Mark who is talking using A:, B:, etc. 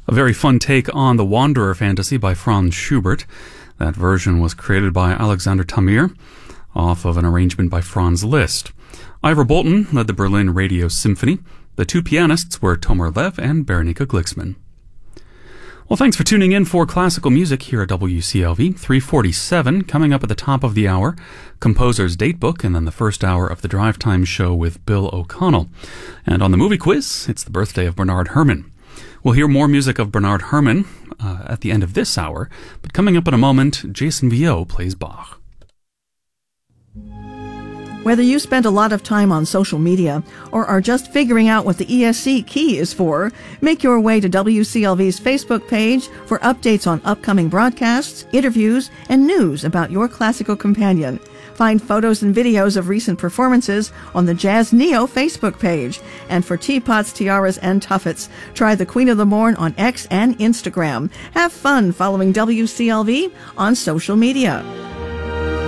A: A very fun take on the Wanderer fantasy by Franz Schubert. That version was created by Alexander Tamir, off of an arrangement by Franz Liszt. Ivor Bolton led the Berlin Radio Symphony. The two pianists were Tomer Lev and Berenika Glicksman. Well, thanks for tuning in for classical music here at WCLV. 3:47, coming up at the top of the hour, Composer's Datebook, and then the first hour of the Drive Time show with Bill O'Connell. And on the movie quiz, it's the birthday of Bernard Herrmann. We'll hear more music of Bernard Herrmann at the end of this hour, but coming up in a moment, Jason Viau plays Bach.
B: Whether you spend a lot of time on social media or are just figuring out what the ESC key is for, make your way to WCLV's Facebook page for updates on upcoming broadcasts, interviews, and news about your classical companion. Find photos and videos of recent performances on the Jazz Neo Facebook page. And for teapots, tiaras, and tuffets, try the Queen of the Morn on X and Instagram. Have fun following WCLV on social media.